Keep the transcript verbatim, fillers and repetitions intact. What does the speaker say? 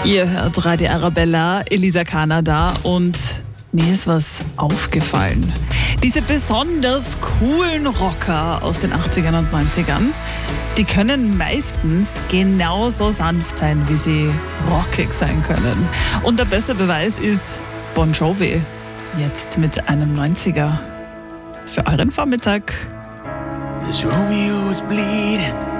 Ihr hört Radio Arabella, Elisa Kana da und mir ist was aufgefallen. Diese besonders coolen Rocker aus den achtzigern und neunzigern, die können meistens genauso sanft sein, wie sie rockig sein können. Und der beste Beweis ist Bon Jovi, jetzt mit einem neunziger. Für euren Vormittag. This Romeo is bleeding.